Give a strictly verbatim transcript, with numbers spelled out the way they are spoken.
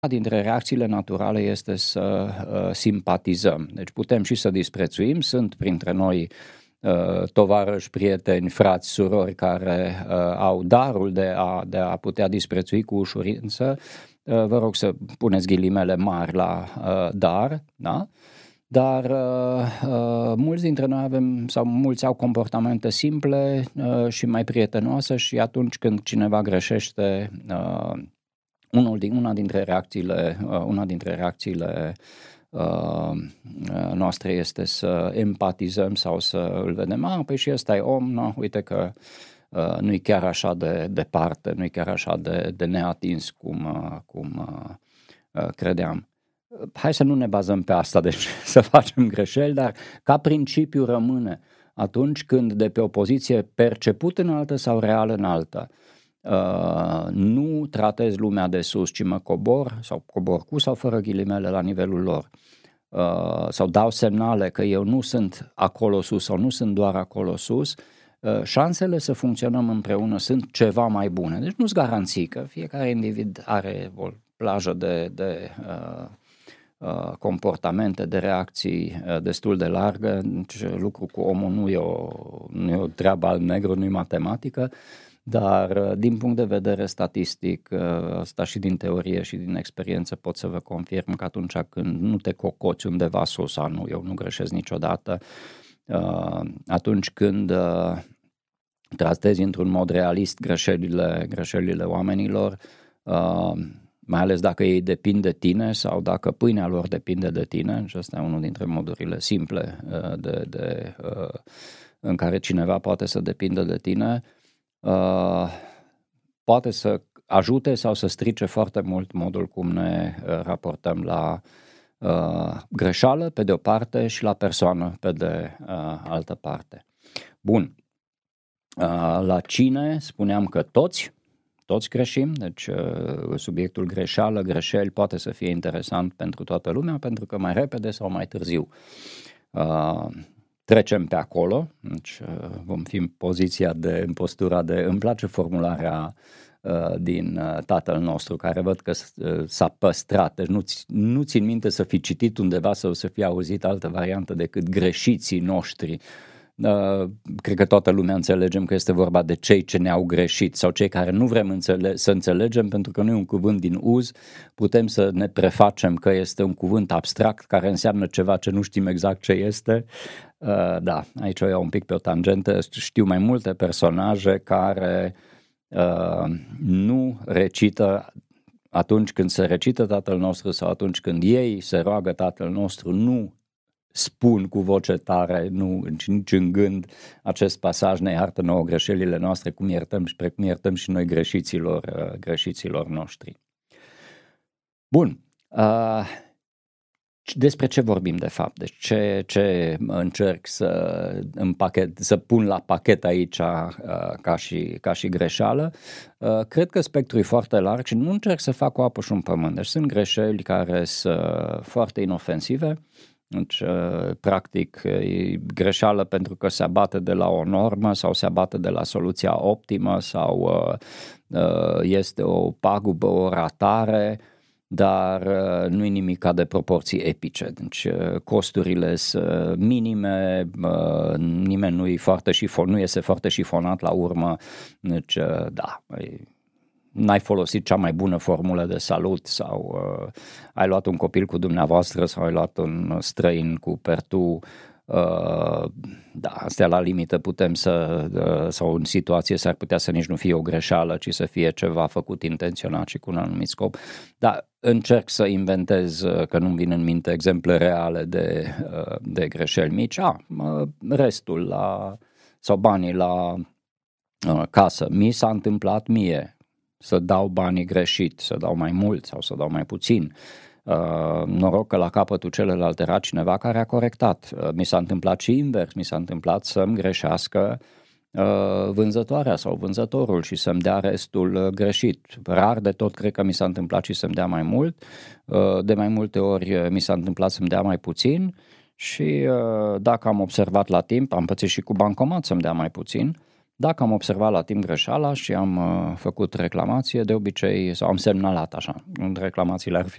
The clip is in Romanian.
dintre reacțiile naturale este să uh, simpatizăm. Deci putem și să disprețuim, sunt printre noi uh, tovarăși, prieteni, frați, surori care uh, au darul de a, de a putea disprețui cu ușurință. Uh, vă rog să puneți ghilimele mari la uh, dar, da? Dar uh, uh, mulți dintre noi avem, sau mulți au comportamente simple uh, și mai prietenoase și atunci când cineva greșește, uh, unul din, una dintre reacțiile, uh, una dintre reacțiile uh, noastre este să empatizăm sau să îl vedem, a, păi și ăsta e om, no, uite că uh, nu e chiar așa de departe, nu e chiar așa de, de neatins cum, uh, cum uh, credeam. Hai să nu ne bazăm pe asta, deci să facem greșeli, dar ca principiu rămâne atunci când de pe o poziție perceput înaltă sau real înaltă uh, nu tratez lumea de sus, ci mă cobor sau cobor cu sau fără ghilimele la nivelul lor uh, sau dau semnale că eu nu sunt acolo sus sau nu sunt doar acolo sus, uh, șansele să funcționăm împreună sunt ceva mai bune. Deci nu-s garanții că fiecare individ are o plajă de... de uh, comportamente, de reacții destul de largă, deci lucru cu omul nu e o, nu e o treabă alb-negru, nu e matematică, dar din punct de vedere statistic, asta și din teorie și din experiență pot să vă confirm că atunci când nu te cocoți undeva sus, a, nu, eu nu greșesc niciodată, atunci când tratezi într-un mod realist greșelile, greșelile oamenilor, mai ales dacă ei depind de tine sau dacă pâinea lor depinde de tine, și ăsta e unul dintre modurile simple de, de, în care cineva poate să depindă de tine, poate să ajute sau să strice foarte mult modul cum ne raportăm la greșeală pe de o parte și la persoană pe de altă parte. Bun, la cine spuneam că toți, Toți greșim, deci subiectul greșeală, greșeli poate să fie interesant pentru toată lumea, pentru că mai repede sau mai târziu uh, trecem pe acolo, deci uh, vom fi în poziția de, în postura de, îmi place formularea uh, din uh, Tatăl nostru, care văd că uh, s-a păstrat, deci nu, nu țin minte să fi citit undeva sau să fi auzit altă variantă decât greșiții noștri. Uh, cred că toată lumea înțelegem că este vorba de cei ce ne-au greșit sau cei care nu vrem înțele- să înțelegem, pentru că nu e un cuvânt din uz, putem să ne prefacem că este un cuvânt abstract care înseamnă ceva ce nu știm exact ce este. Uh, da, aici o iau un pic pe o tangentă, știu mai multe personaje care uh, nu recită atunci când se recită Tatăl nostru sau atunci când ei se roagă Tatăl nostru, nu spun cu voce tare, nu nici în gând acest pasaj, ne iartă nouă greșelile noastre, cum iertăm și precum iertăm și noi greșiților, greșiților noștri. Bun, uh, despre ce vorbim de fapt? Deci ce, ce încerc să, împachet, să pun la pachet aici uh, ca, și, ca și greșeală? Uh, cred că spectrul e foarte larg și nu încerc să fac o apă și un pământ. Deci sunt greșeli care sunt foarte inofensive. Deci, practic, e greșeală pentru că se abate de la o normă sau se abate de la soluția optimă sau este o pagubă, o ratare, dar nu e nimic de proporții epice. Deci, costurile sunt minime, nimeni nu, e foarte șifon, nu iese foarte șifonat la urmă. Deci, da, n-ai folosit cea mai bună formulă de salut sau uh, ai luat un copil cu dumneavoastră sau ai luat un străin cu pertu, uh, da, astea la limită putem să, uh, sau în situație s-ar putea să nici nu fie o greșeală, ci să fie ceva făcut intenționat și cu un anumit scop. Dar încerc să inventez, uh, că nu-mi vin în minte exemple reale de, uh, de greșeli mici. Ah, uh, restul la, sau banii la uh, casă. Mi s-a întâmplat mie să dau banii greșit, să dau mai mult sau să dau mai puțin. Uh, noroc că la capătul celălalt era cineva care a corectat. Uh, mi s-a întâmplat și invers, mi s-a întâmplat să-mi greșească uh, vânzătoarea sau vânzătorul și să-mi dea restul uh, greșit. Rar de tot cred că mi s-a întâmplat și să-mi dea mai mult. Uh, de mai multe ori uh, mi s-a întâmplat să-mi dea mai puțin și uh, dacă am observat la timp, am pățit și cu bancomat să-mi dea mai puțin. Dacă am observat la timp greșeala și am uh, făcut reclamație, de obicei, sau am semnalat așa, reclamațiile ar fi